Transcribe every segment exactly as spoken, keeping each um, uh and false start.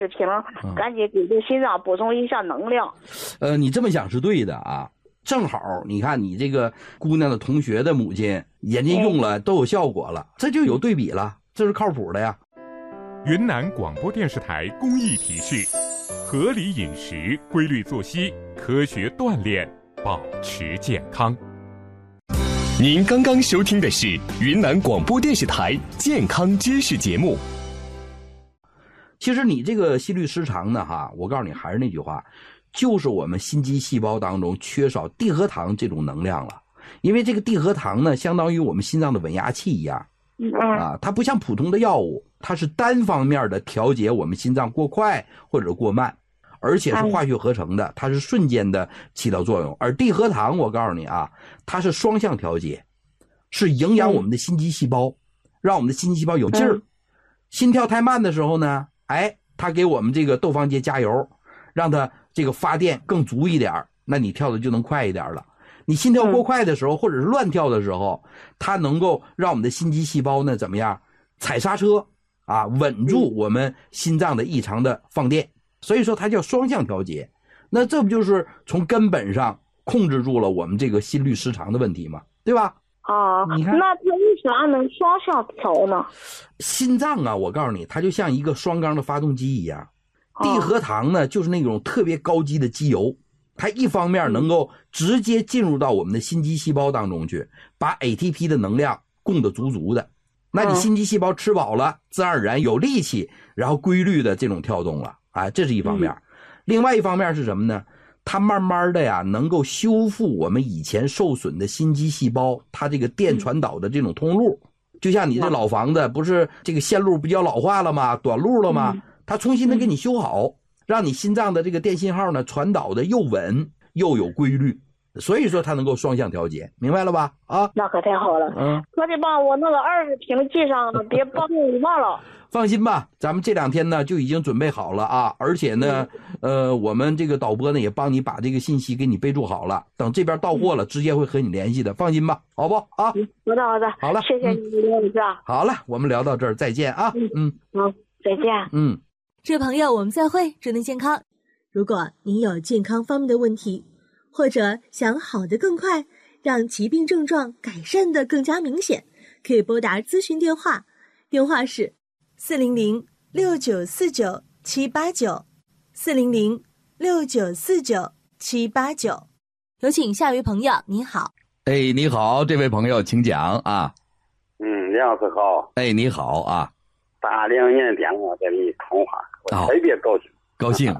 瓶，赶紧给这心脏补充一下能量。 呃，你这么想是对的啊。正好你看你这个姑娘的同学的母亲，人家用了都有效果了，这就有对比了，这是靠谱的呀。 云南广播电视台公益提示：合理饮食、规律作息、科学锻炼，保持健康。 您刚刚收听的是云南广播电视台健康知识节目。 其实你这个心律失常呢，哈，我告诉你还是那句话，就是我们心肌细胞当中缺少地核糖这种能量了。因为这个地核糖呢，相当于我们心脏的稳压器一样，啊，它不像普通的药物，它是单方面的调节我们心脏过快或者过慢，而且是化学合成的，它是瞬间的起到作用。而地核糖，我告诉你啊，它是双向调节，是营养我们的心肌细胞，让我们的心肌细胞有劲儿。心跳太慢的时候呢，哎，它给我们这个窦房结加油，让它这个发电更足一点，那你跳的就能快一点了。你心跳过快的时候，或者是乱跳的时候，它能够让我们的心肌细胞呢怎么样踩刹车啊，稳住我们心脏的异常的放电。所以说它叫双向调节。那这不就是从根本上控制住了我们这个心律失常的问题吗？对吧？ 啊，那这为啥能双向调呢？ 心脏啊，我告诉你，它就像一个双缸的发动机一样。地核糖呢，就是那种特别高级的机油，它一方面能够直接进入到我们的心肌细胞当中去，把 A T P 的能量供得足足的。那你心肌细胞吃饱了，自然而然有力气，然后规律的这种跳动了，哎，这是一方面。另外一方面是什么呢？它慢慢的呀，能够修复我们以前受损的心肌细胞，它这个电传导的这种通路。就像你这老房子，不是这个线路比较老化了吗？短路了吗？它重新的给你修好，让你心脏的这个电信号呢传导的又稳又有规律，所以说它能够双向调节，明白了吧？啊， 那可太好了。嗯，可得把我那个二十瓶记上，别报名忘了。 放心吧，咱们这两天呢就已经准备好了啊，而且呢，呃，我们这个导播呢也帮你把这个信息给你备注好了，等这边到货了，直接会和你联系的，放心吧，好不好？啊， 好的好的， 好了， 谢谢你的领导。 好了，我们聊到这儿，再见啊。嗯， 好，再见。 嗯， 这位朋友，我们再会，祝您健康。如果您有健康方面的问题，或者想好得更快，让疾病症状改善得更加明显，可以拨打咨询电话，电话是四零零六九四九七八九，四零零六九四九七八九。有请下一位朋友，你好。 哎，你好，这位朋友，请讲啊。 嗯，梁老师好。 哎，你好啊。 打两年电话在跟你通话，我特别高兴。哦、 高兴。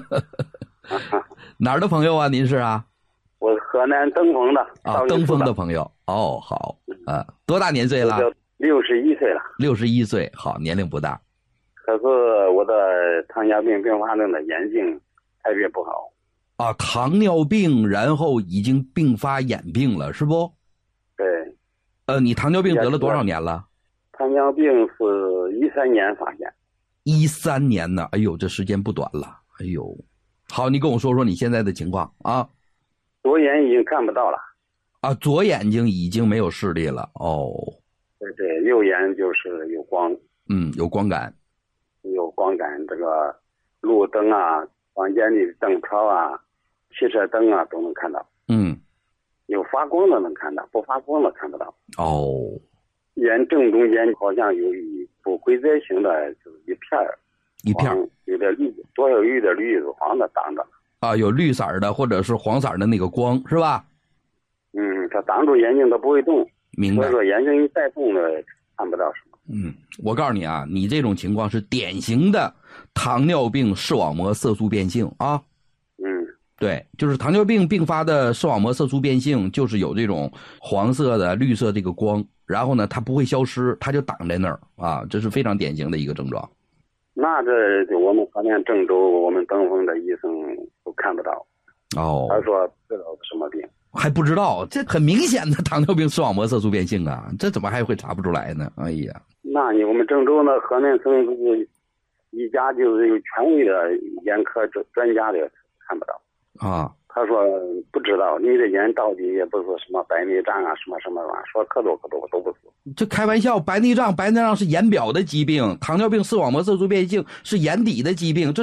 哪儿的朋友啊？您是啊？ 我是河南登封的。 啊，登封的朋友。哦，好。啊，多大年岁了？ 六十一岁了。 六十一岁，好，年龄不大。 可是我的糖尿病并发症的眼睛特别不好。 啊，糖尿病，然后已经并发眼病了，是不？ 对。 呃，你糖尿病得了多少年了？ 糖尿病是一三年发现。 一三年呢？哎呦，这时间不短了。哎呦，好，你跟我说说你现在的情况啊。 左眼已经看不到了。 啊，左眼睛已经没有视力了。哦。 对对，右眼就是有光。 嗯，有光感。 有光感，这个路灯啊、房间里的灯泡啊、汽车灯啊都能看到。 嗯。 有发光的能看到，不发光的看不到。 哦。 眼正中间好像有一不规则形的，就是一片儿， 一片儿有点绿，多少有点绿黄的挡着。 啊，有绿色的或者是黄色的那个光，是吧？ 嗯，它挡住眼睛它不会动。 明白。 所以说眼睛一再动了，看不到什么。 嗯，我告诉你啊，你这种情况是典型的糖尿病视网膜色素变性啊。 嗯， 对，就是糖尿病并发的视网膜色素变性，就是有这种黄色的、绿色这个光，然后呢，它不会消失，它就挡在那儿啊，这是非常典型的一个症状。 那这我们河南郑州我们登封的医生都看不到。 哦。 他说不知道什么病。 还不知道，这很明显的糖尿病视网膜色素变性啊，这怎么还会查不出来呢？哎呀， 那你我们郑州呢，河南省就是一家就是有权威的眼科专家的看不到啊。 他说不知道你的眼到底也不是什么白内障啊，什么什么玩意儿，说可多可多都不是。 这开玩笑，白内障，白内障是眼表的疾病，糖尿病视网膜色素变性是眼底的疾病，这